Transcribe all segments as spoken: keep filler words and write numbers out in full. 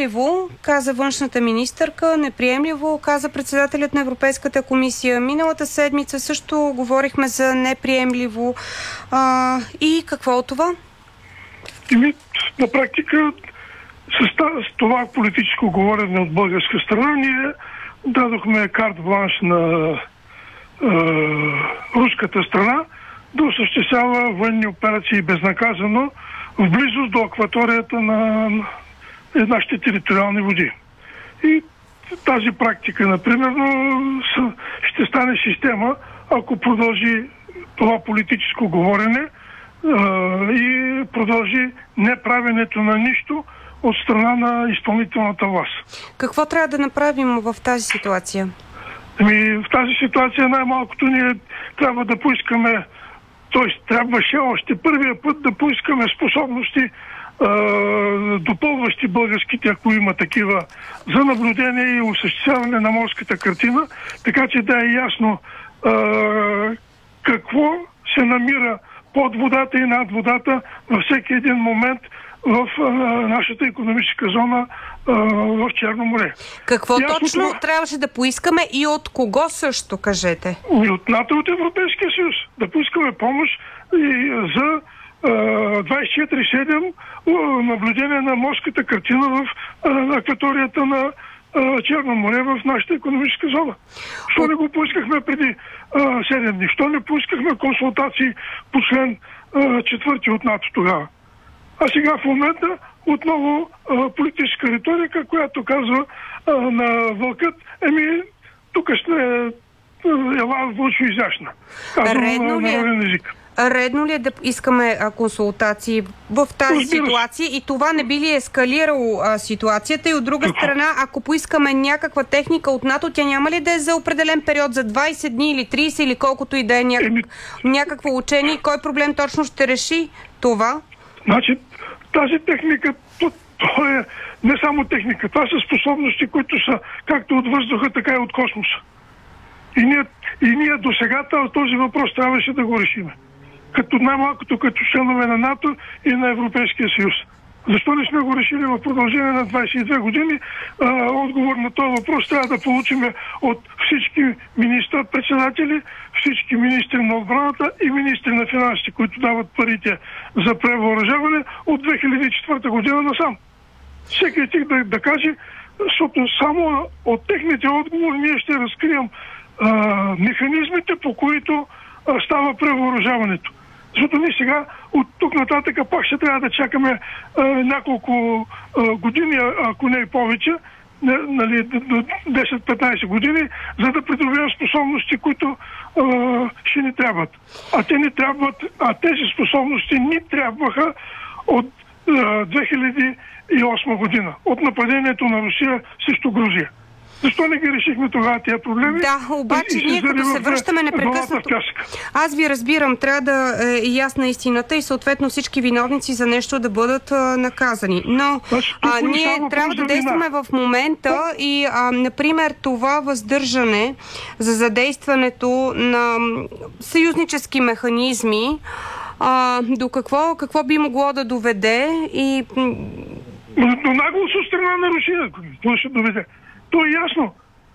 Неприемливо, каза външната министърка, неприемливо, каза председателят на Европейската комисия. Миналата седмица също говорихме за неприемливо. А, и какво от това? Ими, на практика, с, с това политическо говорене от българска страна, ние дадохме карт бланш на е, руската страна да осъществява военни операции безнаказано в близост до акваторията на нашите териториални води. И тази практика, например, ще стане система, ако продължи това политическо говорене е, и продължи неправенето на нищо от страна на изпълнителната власт. Какво трябва да направим в тази ситуация? Ами, в тази ситуация най-малкото ние трябва да поискаме, т.е. трябваше още първия път да поискаме способности, е, допълващи българските, ако има такива, за наблюдение и осъществяване на морската картина, така че да е ясно е, какво се намира под водата и над водата във всеки един момент в а, нашата икономическа зона а, в Черно море. Какво Ясно точно това трябваше да поискаме и от кого също, кажете? И от НАТО, от Европейския съюз. Да поискаме помощ и за а, двайсет и четири седем наблюдение на морската картина в а, акваторията на а, Черно море в нашата икономическа зона. Що от... не го поискахме преди а, седем дни? Що не поискахме консултации по член а, четвърти от НАТО тогава? А сега в момента отново а, политическа риторика, която казва а, на вълкът, еми, тук сме ела вълчо изящна. Казвам на народен език. Редно ли е да искаме а, консултации в тази Разбира ситуация и това не би ли ескалирало а, ситуацията? И от друга Какво? страна, ако поискаме някаква техника от НАТО, тя няма ли да е за определен период, за двайсет дни или трийсет или колкото и да е някак... Еми... някакво учение? Кой проблем точно ще реши това? Значи, тази техника, то, то е не само техника, това са способности, които са както от въздуха, така и от космоса. И ние, и ние до сега този въпрос трябваше да го решим. Като най-малкото като членове на НАТО и на Европейския съюз. Защо не сме го решили в продължение на двайсет и две години? А, отговор на този въпрос трябва да получим от всички министър-председатели, всички министри на отбраната и министри на финансите, които дават парите за превъоръжаване от две хиляди и четвърта година насам. Всеки от тях да, да каже, защото само от техните отговори ние ще разкрием а, механизмите, по които а, става превъоръжаването. Защото ние сега от тук нататък пак ще трябва да чакаме а, няколко а, години, ако не и повече, нали, до десет-петнайсет години, за да придобием способности, които а, ще ни трябват. А те ни трябват, а тези способности ни трябваха от а, две хиляди и осма година, от нападението на Русия срещу Грузия. Защо не ги решихме тогава тия проблеми? Да, обаче ние като се връщаме непрекъснато. Аз ви разбирам, трябва да е ясна истината и съответно всички виновници за нещо да бъдат а, наказани. Но значи, а, ние трябва да действаме в момента и, а, например, това въздържане за задействането на съюзнически механизми, а, до какво, какво би могло да доведе и... До наглост от страна на Русия, това ще доведе. То е ясно.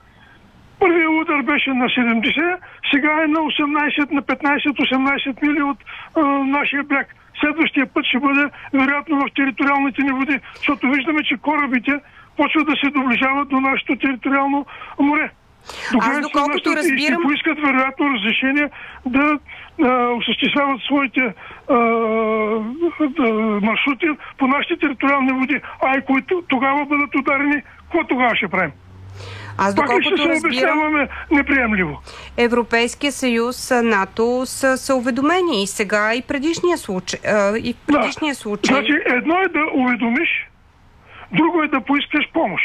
Първият удар беше на седемдесет, сега е на осемнайсет, на петнайсет-осемнайсет мили от а, нашия бряг. Следващия път ще бъде вероятно в териториалните ни води, защото виждаме, че корабите почват да се доближават до нашето териториално море. Аз доколкото разбирам... И ще поискат вероятно разрешение да а, осъществяват своите а, да, маршрути по нашите териториални води. А и които тогава бъдат ударени, какво тогава ще правим? Аз доколкото ще се обясняваме неприемливо. Европейския съюз, НАТО са, са уведомени и сега и предишния случай. А, и предишния да. случай. Значи едно е да уведомиш, друго е да поискаш помощ.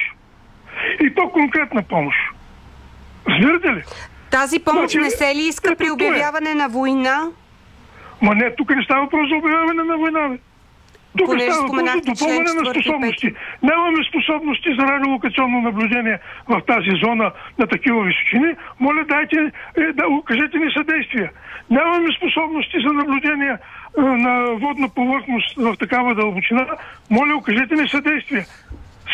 И то конкретна помощ. Разбирате ли? Тази помощ значи, не се ли иска при обявяване е. на война? Ма не, тук не става въпрос за обявяване на война. Бе. Тук Понеже става въпрос за допълване на способности. Нямаме способности за радиолокационно наблюдение в тази зона на такива височини. Моля, дайте, е, да окажете ни съдействие. Нямаме способности за наблюдение е, на водна повърхност в такава дълбочина. Моля, окажете ни съдействие.